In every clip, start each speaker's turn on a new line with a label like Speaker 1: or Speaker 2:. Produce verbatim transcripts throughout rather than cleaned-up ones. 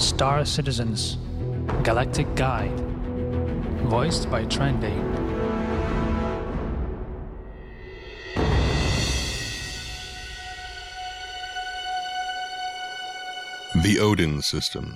Speaker 1: Star Citizens Galactic Guide, voiced by Trendy.
Speaker 2: The Odin System.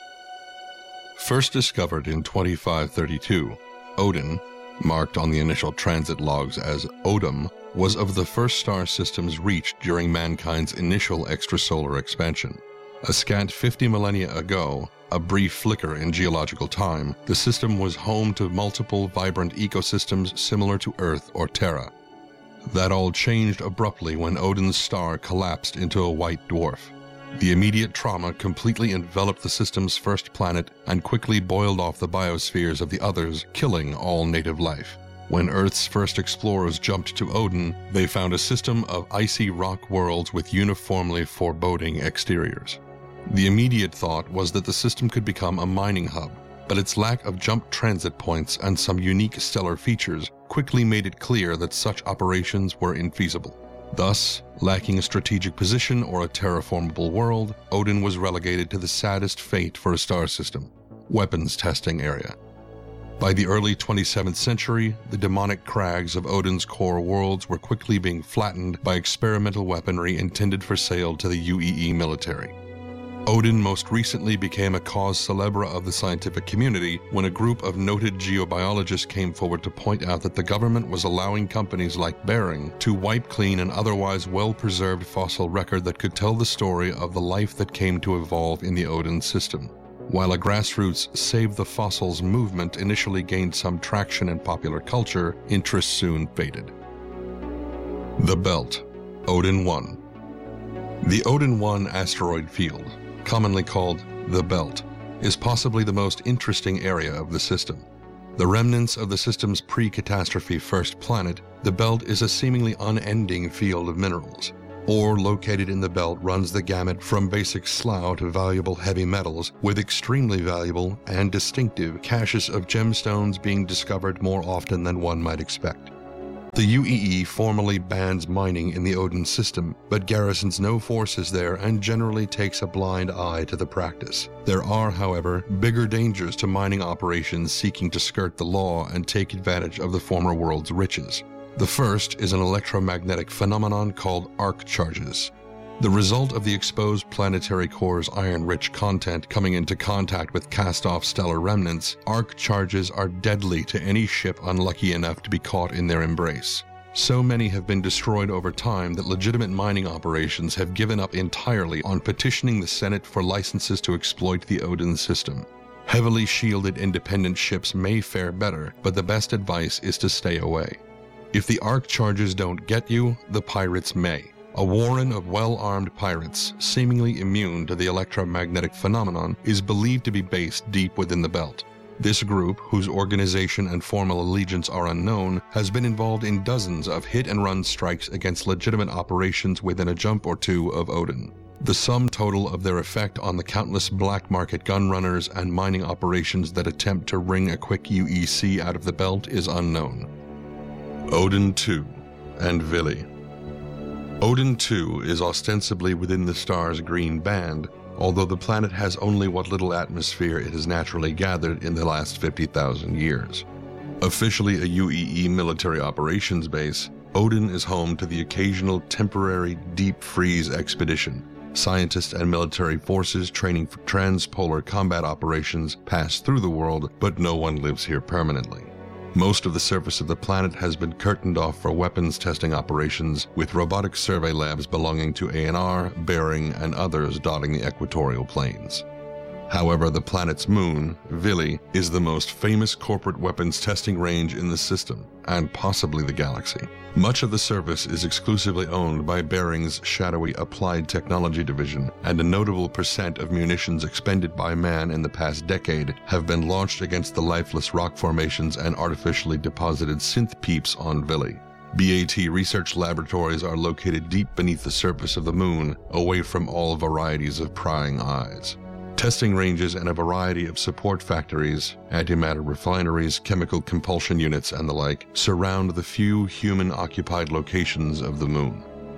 Speaker 2: First discovered in twenty-five thirty-two, Odin, marked on the initial transit logs as Odum, was of the first star systems reached during mankind's initial extrasolar expansion. A scant fifty millennia ago, a brief flicker in geological time, the system was home to multiple vibrant ecosystems similar to Earth or Terra. That all changed abruptly when Odin's star collapsed into a white dwarf. The immediate trauma completely enveloped the system's first planet and quickly boiled off the biospheres of the others, killing all native life. When Earth's first explorers jumped to Odin, they found a system of icy rock worlds with uniformly foreboding exteriors. The immediate thought was that the system could become a mining hub, but its lack of jump transit points and some unique stellar features quickly made it clear that such operations were infeasible. Thus, lacking a strategic position or a terraformable world, Odin was relegated to the saddest fate for a star system: weapons testing area. By the early twenty-seventh century, the demonic crags of Odin's core worlds were quickly being flattened by experimental weaponry intended for sale to the U E E military. Odin most recently became a cause célèbre of the scientific community when a group of noted geobiologists came forward to point out that the government was allowing companies like Bering to wipe clean an otherwise well-preserved fossil record that could tell the story of the life that came to evolve in the Odin system. While a grassroots Save the Fossils movement initially gained some traction in popular culture, interest soon faded. The Belt, Odin one. The Odin one asteroid field, commonly called the Belt, is possibly the most interesting area of the system. The remnants of the system's pre-catastrophe first planet, the Belt is a seemingly unending field of minerals. Ore located in the Belt runs the gamut from basic slough to valuable heavy metals, with extremely valuable and distinctive caches of gemstones being discovered more often than one might expect. The U E E formally bans mining in the Odin system, but garrisons no forces there and generally takes a blind eye to the practice. There are, however, bigger dangers to mining operations seeking to skirt the law and take advantage of the former world's riches. The first is an electromagnetic phenomenon called arc charges. The result of the exposed planetary core's iron-rich content coming into contact with cast-off stellar remnants, arc charges are deadly to any ship unlucky enough to be caught in their embrace. So many have been destroyed over time that legitimate mining operations have given up entirely on petitioning the Senate for licenses to exploit the Odin system. Heavily shielded independent ships may fare better, but the best advice is to stay away. If the arc charges don't get you, the pirates may. A warren of well-armed pirates, seemingly immune to the electromagnetic phenomenon, is believed to be based deep within the Belt. This group, whose organization and formal allegiance are unknown, has been involved in dozens of hit-and-run strikes against legitimate operations within a jump or two of Odin. The sum total of their effect on the countless black market gun runners and mining operations that attempt to wring a quick U E C out of the Belt is unknown. Odin two and Vili. Odin two is ostensibly within the star's green band, although the planet has only what little atmosphere it has naturally gathered in the last fifty thousand years. Officially a U E E military operations base, Odin is home to the occasional temporary deep freeze expedition. Scientists and military forces training for transpolar combat operations pass through the world, but no one lives here permanently. Most of the surface of the planet has been curtained off for weapons testing operations, with robotic survey labs belonging to A N R, Bering, and others dotting the equatorial plains. However, the planet's moon, Vili, is the most famous corporate weapons testing range in the system, and possibly the galaxy. Much of the surface is exclusively owned by Bering's shadowy Applied Technology division, and a notable percent of munitions expended by man in the past decade have been launched against the lifeless rock formations and artificially deposited synth peeps on Vili. B A T research laboratories are located deep beneath the surface of the moon, away from all varieties of prying eyes. Testing ranges and a variety of support factories, antimatter refineries, chemical compulsion units, and the like surround the few human-occupied locations of the moon.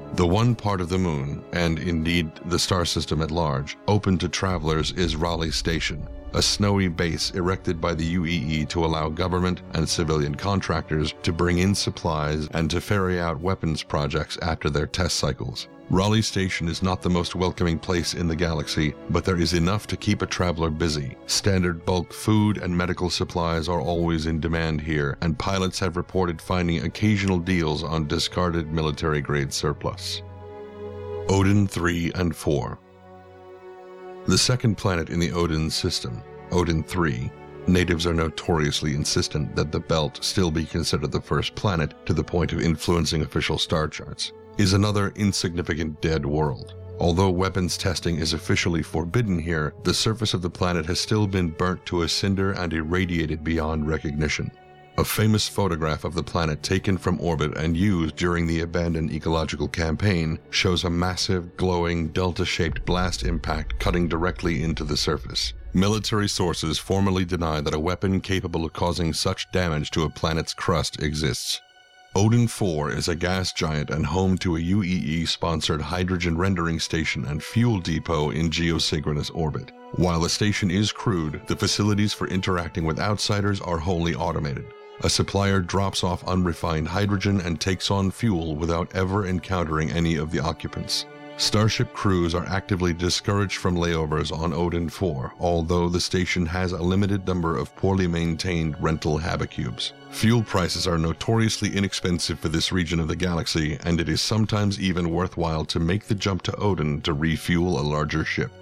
Speaker 2: The one part of the moon, and indeed the star system at large, open to travelers is Raleigh Station, a snowy base erected by the U E E to allow government and civilian contractors to bring in supplies and to ferry out weapons projects after their test cycles. Raleigh Station is not the most welcoming place in the galaxy, but there is enough to keep a traveler busy. Standard bulk food and medical supplies are always in demand here, and pilots have reported finding occasional deals on discarded military-grade surplus. Odin three and four. The second planet in the Odin system, Odin three, natives are notoriously insistent that the belt still be considered the first planet to the point of influencing official star charts, is another insignificant dead world. Although weapons testing is officially forbidden here, the surface of the planet has still been burnt to a cinder and irradiated beyond recognition. A famous photograph of the planet taken from orbit and used during the abandoned ecological campaign shows a massive, glowing, delta-shaped blast impact cutting directly into the surface. Military sources formally deny that a weapon capable of causing such damage to a planet's crust exists. Odin four is a gas giant and home to a U E E-sponsored hydrogen rendering station and fuel depot in geosynchronous orbit. While the station is crewed, the facilities for interacting with outsiders are wholly automated. A supplier drops off unrefined hydrogen and takes on fuel without ever encountering any of the occupants. Starship crews are actively discouraged from layovers on Odin four, although the station has a limited number of poorly maintained rental habicubes. Fuel prices are notoriously inexpensive for this region of the galaxy, and it is sometimes even worthwhile to make the jump to Odin to refuel a larger ship.